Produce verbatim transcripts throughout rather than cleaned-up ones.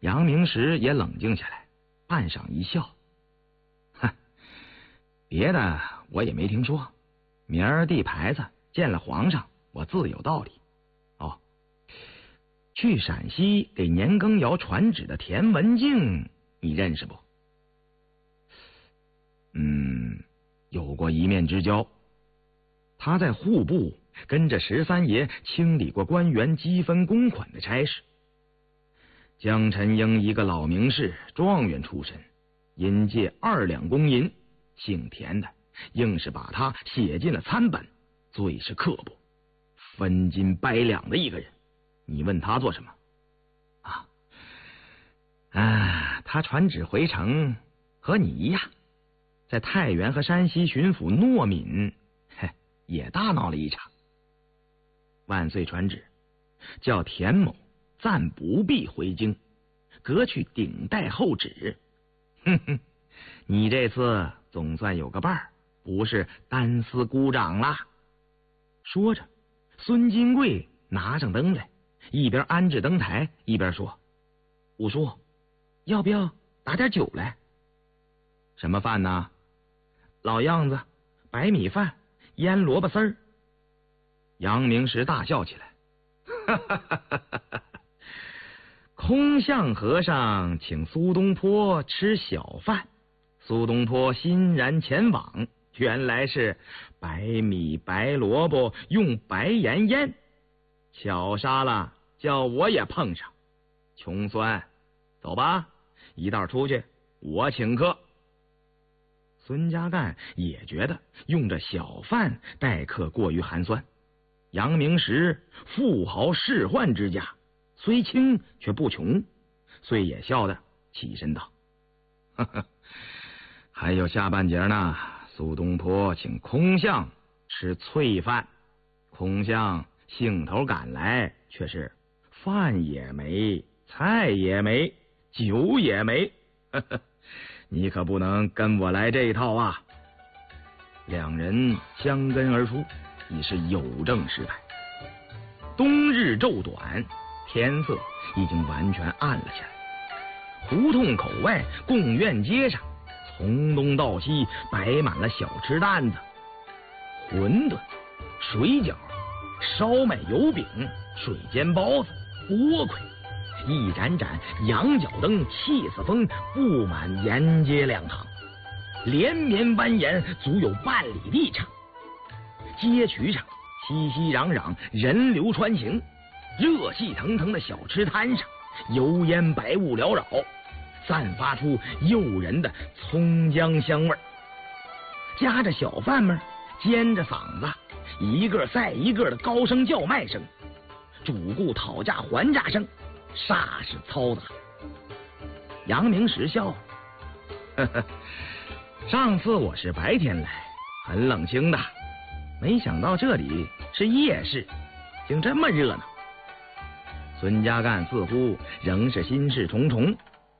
杨明时也冷静下来，半晌一笑：“哼，别的我也没听说，明儿递牌子见了皇上，我自有道理。哦，去陕西给年羹尧传旨的田文镜，你认识不？”“嗯，有过一面之交。他在户部跟着十三爷清理过官员积分公款的差事。江晨英一个老名士，状元出身，因借二两公银，姓田的硬是把他写进了参本，最是刻薄，分金掰两的一个人。你问他做什么？啊啊，他传旨回城，和你一样，在太原和山西巡抚诺敏，嘿，也大闹了一场。万岁传旨，叫田某暂不必回京，革去顶戴后旨。哼哼，你这次总算有个伴儿，不是单丝孤掌啦。”说着，孙金贵拿上灯来，一边安置灯台，一边说：“五叔，要不要打点酒来？”“什么饭呢？”“老样子，白米饭，腌萝卜丝儿。”杨明时大笑起来：“哈哈哈哈哈哈！空相和尚请苏东坡吃小饭，苏东坡欣然前往，原来是白米白萝卜用白盐腌，巧杀了，叫我也碰上。穷酸，走吧，一道出去，我请客。”孙家干也觉得用这小饭待客过于寒酸。杨明时富豪仕宦之家，虽轻却不穷，遂也笑得起身道：“呵呵，还有下半截呢。苏东坡请空相吃脆饭，空相兴头赶来，却是饭也没，菜也没，酒也没。呵呵，你可不能跟我来这一套啊！”两人相跟而出，已是有正失败。冬日昼短，天色已经完全暗了下来。胡同口外贡院街上，从东到西摆满了小吃担子，馄饨、水饺、烧麦、油饼、水煎包子、锅盔，一盏盏羊角灯气死风，布满沿街两旁，连绵蜿蜒，足有半里地长。街渠上熙熙攘攘，人流穿行，热气腾腾的小吃摊上，油烟白雾缭绕，散发出诱人的葱姜香味儿。夹着小贩们尖着嗓子，一个赛一个的高声叫卖声，主顾讨价还价声，煞是嘈杂。杨明时笑：“呵呵，上次我是白天来，很冷清的，没想到这里是夜市，竟这么热闹。”孙家干似乎仍是心事重重：“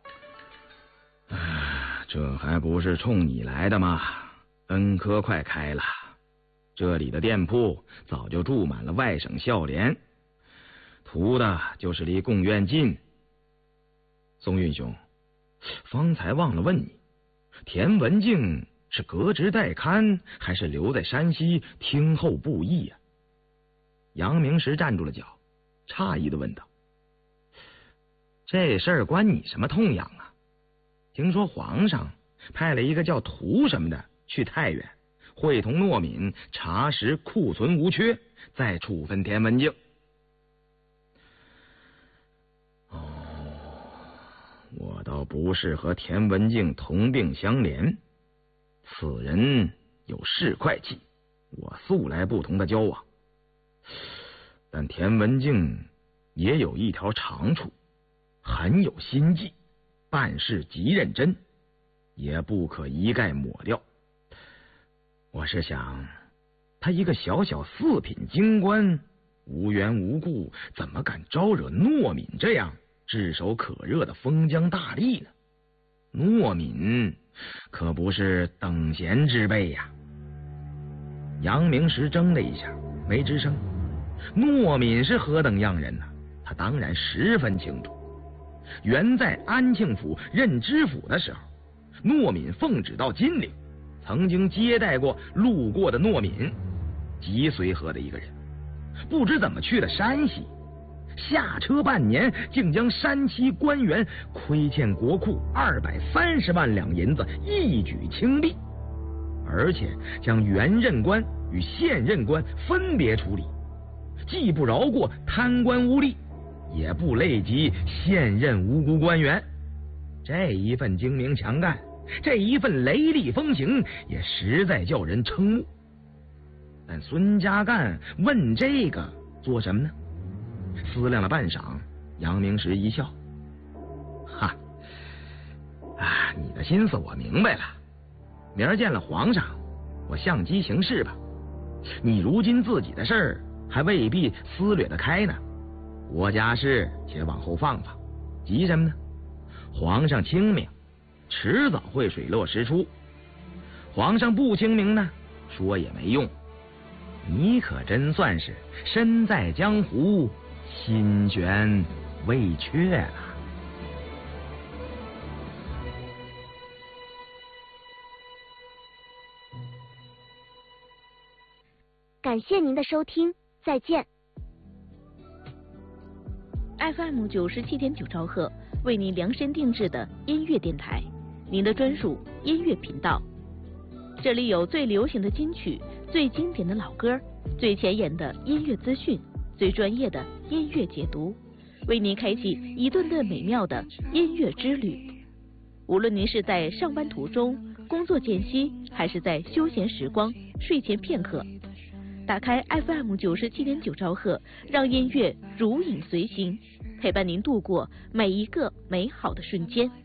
啊，这还不是冲你来的吗？恩科快开了，这里的店铺早就住满了外省孝廉，图的就是离贡院近。松韵兄，方才忘了问你，田文镜是革职待刊，还是留在山西听候布役呀？”杨明时站住了脚，诧异的问道：“这事儿关你什么痛痒啊？听说皇上派了一个叫涂什么的去太原，会同诺敏查实库存无缺，再处分田文镜。”“哦，我倒不是和田文镜同病相怜，此人有市侩气，我素来不同他交往。但田文镜也有一条长处，很有心计，办事极认真，也不可一概抹掉。我是想，他一个小小四品京官，无缘无故怎么敢招惹诺敏这样炙手可热的封疆大吏呢？诺敏可不是等闲之辈呀。”杨明时怔了一下，没吱声。诺敏是何等样人呢？他当然十分清楚。 原在安庆府任知府的时候，诺敏奉旨到金陵，曾经接待过路过的诺敏，极随和的一个人。不知怎么去了山西，下车半年，竟将山西官员亏欠国库二百三十万两银子一举清毕，而且将原任官与现任官分别处理，既不饶过贪官污吏，也不累及现任无辜官员。这一份精明强干，这一份雷厉风行，也实在叫人瞠目。但孙家干问这个做什么呢？思量了半晌，杨明时一笑：“哈，啊，你的心思我明白了。明儿见了皇上，我相机行事吧。你如今自己的事儿还未必思虑得开呢，国家事且往后放放，急什么呢？皇上清明，迟早会水落石出；皇上不清明呢，说也没用。你可真算是身在江湖，心悬未确了。” 感谢您的收听，再见。 F M 九十七点九兆赫为您量身定制的音乐电台，您的专属音乐频道。这里有最流行的金曲，最经典的老歌，最前沿的音乐资讯，最专业的音乐解读，为您开启一段段美妙的音乐之旅。无论您是在上班途中、工作间隙，还是在休闲时光、睡前片刻，打开 F M 九十七点九兆赫，让音乐如影随形，陪伴您度过每一个美好的瞬间。